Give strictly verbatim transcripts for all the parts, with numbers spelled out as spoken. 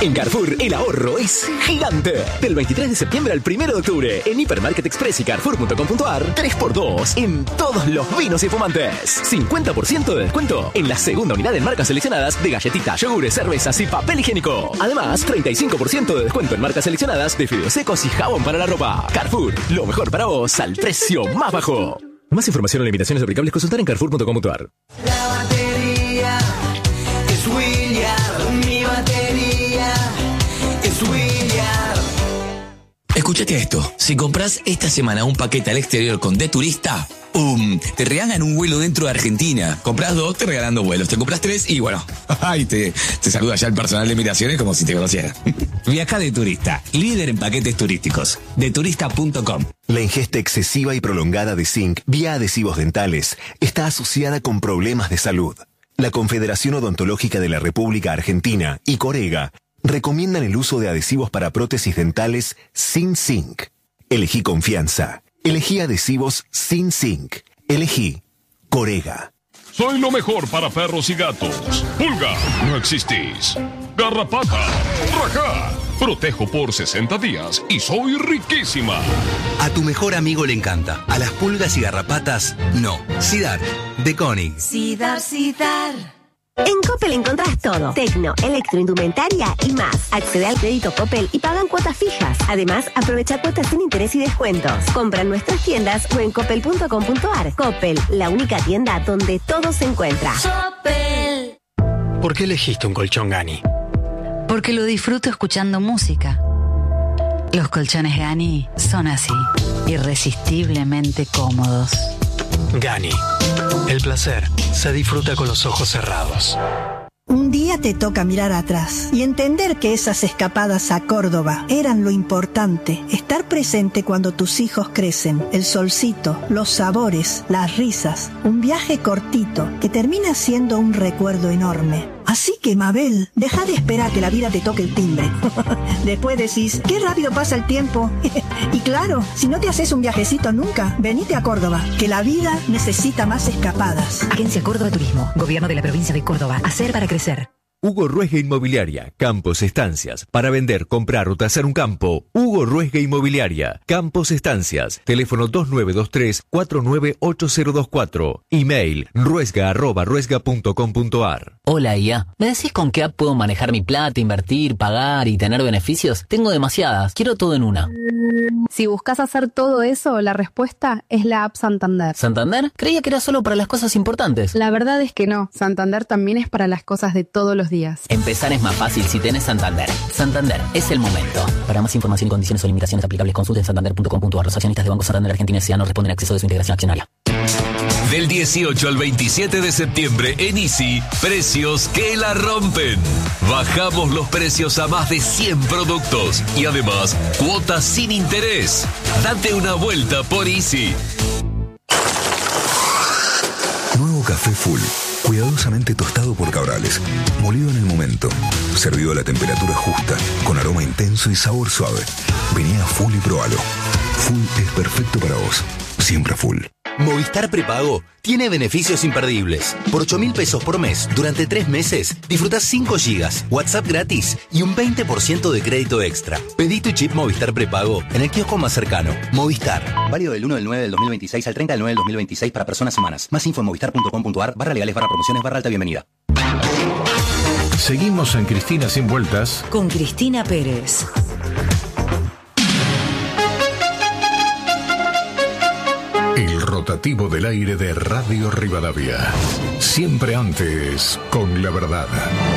En Carrefour, el ahorro es gigante. Del veintitrés de septiembre al primero de octubre, en Hipermarket Express y Carrefour punto com punto ar, tres por dos en todos los vinos y fumantes. cincuenta por ciento de descuento en la segunda unidad en marcas seleccionadas de galletitas, yogures, cervezas y papel higiénico. Además, treinta y cinco por ciento de descuento en marcas seleccionadas de fideos secos y jabón para la ropa. Carrefour, lo mejor para vos al precio más bajo. Más información o limitaciones aplicables, consultar en Carrefour punto com punto ar. La batería es William, mi batería es William. Escúchate esto, si compras esta semana un paquete al exterior con De Turista, ¡pum!, te regalan un vuelo dentro de Argentina. Compras dos, te regalan dos vuelos. Te compras tres y bueno, ay, te, te saluda ya el personal de migraciones como si te conociera. Viaja De Turista, líder en paquetes turísticos. de turista punto com. La ingesta excesiva y prolongada de zinc vía adhesivos dentales está asociada con problemas de salud. La Confederación Odontológica de la República Argentina y Corega recomiendan el uso de adhesivos para prótesis dentales sin zinc. Elegí confianza. Elegí adhesivos sin zinc. Elegí Corega. Soy lo mejor para perros y gatos. Pulga, no existís. Garrapata, rajá. Protejo por sesenta días y soy riquísima. A tu mejor amigo le encanta. A las pulgas y garrapatas, no. Sidar, de Koenig. Sidar, Sidar. En Coppel encontrás todo. Tecno, electroindumentaria y más. Accede al crédito Coppel y pagan cuotas fijas. Además, aprovecha cuotas sin interés y descuentos. Compra en nuestras tiendas o en coppel punto com punto ar. Coppel, la única tienda donde todo se encuentra. Coppel. ¿Por qué elegiste un colchón Gani? Porque lo disfruto escuchando música. Los colchones Gani son así, irresistiblemente cómodos. Gani. El placer se disfruta con los ojos cerrados. Un día te toca mirar atrás y entender que esas escapadas a Córdoba eran lo importante. Estar presente cuando tus hijos crecen, el solcito, los sabores, las risas. Un viaje cortito que termina siendo un recuerdo enorme. Así que, Mabel, deja de esperar que la vida te toque el timbre. Después decís, qué rápido pasa el tiempo. Y claro, si no te haces un viajecito nunca, venite a Córdoba, que la vida necesita más escapadas. Agencia Córdoba Turismo, Gobierno de la Provincia de Córdoba. Hacer para crecer. Hugo Ruesga Inmobiliaria, Campos Estancias. Para vender, comprar o tasar un campo, Hugo Ruesga Inmobiliaria, Campos Estancias. Teléfono dos nueve dos tres, cuatro nueve ocho cero dos cuatro. Email ruesga arroba ruesga punto com punto ar. Hola I A, ¿me decís con qué app puedo manejar mi plata, invertir, pagar y tener beneficios? Tengo demasiadas, quiero todo en una. Si buscas hacer todo eso, la respuesta es la app Santander. ¿Santander? Creía que era solo para las cosas importantes. La verdad es que no, Santander también es para las cosas de todos los días. Empezar es más fácil si tenés Santander. Santander, es el momento. Para más información, condiciones o limitaciones aplicables, consulte en santander punto com punto ar. Los accionistas de Banco Santander Argentina S A no responden a acceso de su integración accionaria. Del dieciocho al veintisiete de septiembre en Easy, precios que la rompen. Bajamos los precios a más de cien productos y además cuotas sin interés. Date una vuelta por Easy. Nuevo café Full, cuidadosamente tostado por Cabrales, molido en el momento, servido a la temperatura justa, con aroma intenso y sabor suave. Vení a Full y probalo. Full es perfecto para vos, siempre Full. Movistar Prepago tiene beneficios imperdibles. Por ocho mil pesos por mes, durante tres meses, disfrutás cinco gigas, WhatsApp gratis y un veinte por ciento de crédito extra. Pedí tu chip Movistar Prepago en el kiosco más cercano. Movistar. Válido del uno del nueve del dos mil veintiséis al treinta del nueve del dos mil veintiséis para personas humanas. Más info en movistar punto com punto ar, barra legales, barra promociones, barra alta bienvenida. Seguimos en Cristina Sin Vueltas. Con Cristina Pérez. El rotativo del aire de Radio Rivadavia. Siempre antes, con la verdad.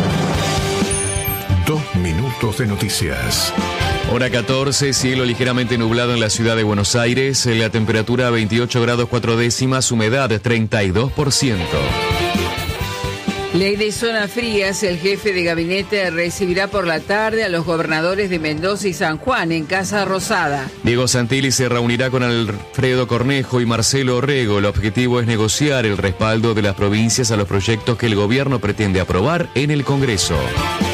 Dos minutos de noticias. Hora catorce, cielo ligeramente nublado en la ciudad de Buenos Aires. La temperatura veintiocho grados cuatro décimas, humedad treinta y dos por ciento. Ley de zonas frías, el jefe de gabinete recibirá por la tarde a los gobernadores de Mendoza y San Juan en Casa Rosada. Diego Santilli se reunirá con Alfredo Cornejo y Marcelo Orrego. El objetivo es negociar el respaldo de las provincias a los proyectos que el gobierno pretende aprobar en el Congreso.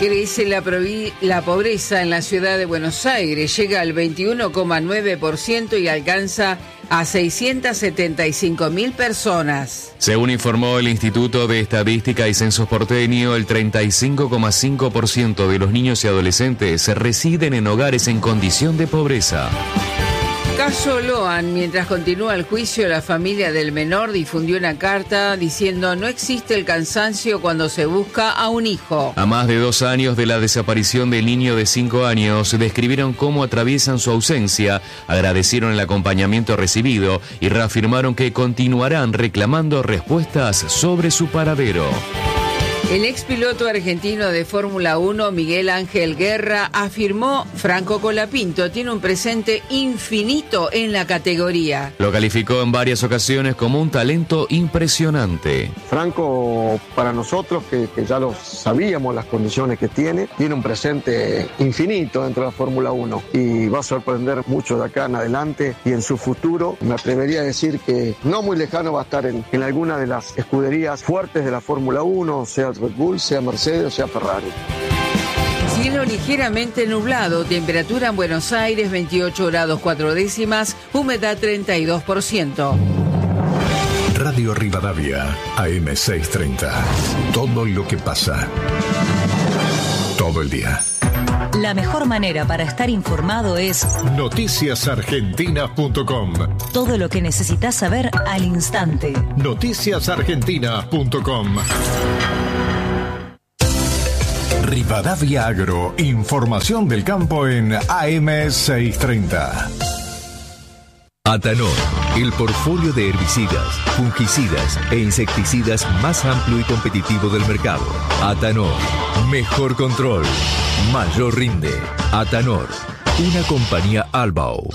Crece la, provi- la pobreza en la ciudad de Buenos Aires, llega al veintiuno coma nueve por ciento y alcanza a seiscientas setenta y cinco mil personas. Según informó el Instituto de Estadística y Censos porteño, el treinta y cinco coma cinco por ciento de los niños y adolescentes residen en hogares en condición de pobreza. Caso Loan, mientras continúa el juicio, la familia del menor difundió una carta diciendo no existe el cansancio cuando se busca a un hijo. A más de dos años de la desaparición del niño de cinco años, describieron cómo atraviesan su ausencia, agradecieron el acompañamiento recibido y reafirmaron que continuarán reclamando respuestas sobre su paradero. El expiloto argentino de Fórmula uno, Miguel Ángel Guerra, afirmó Franco Colapinto tiene un presente infinito en la categoría. Lo calificó en varias ocasiones como un talento impresionante. Franco, para nosotros, que, que ya lo sabíamos las condiciones que tiene, tiene un presente infinito dentro de la Fórmula uno y va a sorprender mucho de acá en adelante y en su futuro. Me atrevería a decir que no muy lejano va a estar en, en alguna de las escuderías fuertes de la Fórmula uno, sea Red Bull, sea Mercedes o sea Ferrari. Cielo ligeramente nublado, temperatura en Buenos Aires veintiocho grados cuatro décimas, humedad treinta y dos por ciento. Radio Rivadavia, A M seiscientos treinta. Todo lo que pasa. Todo el día. La mejor manera para estar informado es noticias argentinas punto com. Todo lo que necesitas saber al instante. noticias argentinas punto com. Rivadavia Agro, información del campo en A M seiscientos treinta. Atanor, el portfolio de herbicidas, fungicidas e insecticidas más amplio y competitivo del mercado. Atanor, mejor control, mayor rinde. Atanor, una compañía Albao.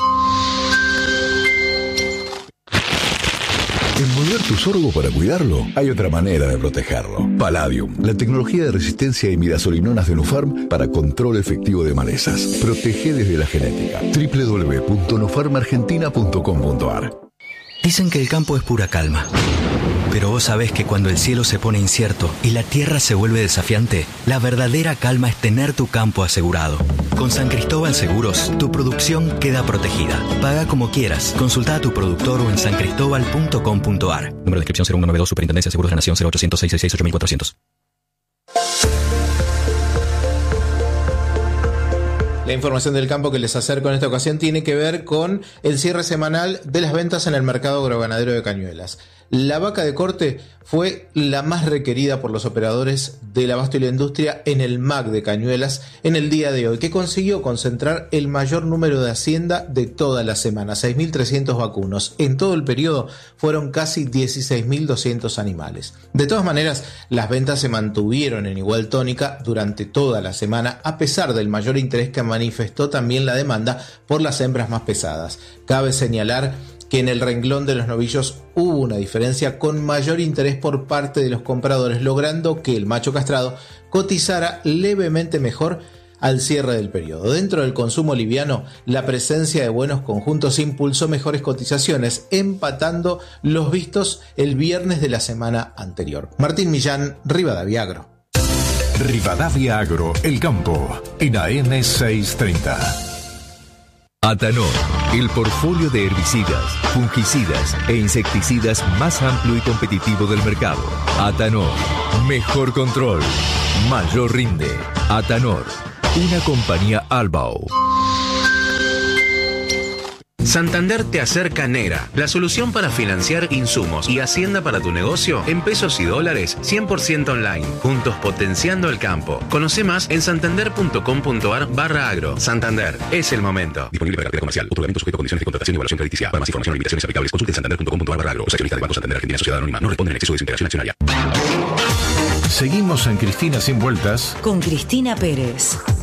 Envolver tu sorgo para cuidarlo, hay otra manera de protegerlo. Palladium, la tecnología de resistencia a imidazolinonas de Nufarm para control efectivo de malezas. Protege desde la genética. doble u doble u doble u punto nufarm argentina punto com punto a r. Dicen que el campo es pura calma. Pero vos sabés que cuando el cielo se pone incierto y la tierra se vuelve desafiante, la verdadera calma es tener tu campo asegurado. Con San Cristóbal Seguros, tu producción queda protegida. Paga como quieras. Consulta a tu productor o en san cristóbal punto com punto a r. Número de inscripción cero uno noventa y dos, Superintendencia de Seguros de la Nación cero ochocientos, seiscientos sesenta y seis, ocho mil cuatrocientos. La información del campo que les acerco en esta ocasión tiene que ver con el cierre semanal de las ventas en el mercado agroganadero de Cañuelas. La vaca de corte fue la más requerida por los operadores del abasto y la industria en el M A C de Cañuelas en el día de hoy, que consiguió concentrar el mayor número de hacienda de toda la semana, seis mil trescientos vacunos. En todo el periodo fueron casi dieciséis mil doscientos animales. De todas maneras, las ventas se mantuvieron en igual tónica durante toda la semana, a pesar del mayor interés que manifestó también la demanda por las hembras más pesadas. Cabe señalar que en el renglón de los novillos hubo una diferencia con mayor interés por parte de los compradores, logrando que el macho castrado cotizara levemente mejor al cierre del periodo. Dentro del consumo liviano, la presencia de buenos conjuntos impulsó mejores cotizaciones, empatando los vistos el viernes de la semana anterior. Martín Millán, Rivadavia Agro. Rivadavia Agro, el campo, en A M seiscientos treinta. Atanor, el portfolio de herbicidas, fungicidas e insecticidas más amplio y competitivo del mercado. Atanor, mejor control, mayor rinde. Atanor, una compañía Albao. Santander te acerca Nera, la solución para financiar insumos y hacienda para tu negocio en pesos y dólares cien por ciento online, juntos potenciando el campo. Conoce más en santander punto com punto a r barra agro. Santander, es el momento. Disponible para cartera comercial. Otorgamiento sujeto a condiciones de contratación y evaluación crediticia. Para más información o limitaciones aplicables, consulte en santander punto com punto a r barra agro. Los accionistas del Banco Santander Argentina Sociedad Anónima no responden en exceso de su integración accionaria. Seguimos en Cristina Sin Vueltas con Cristina Pérez.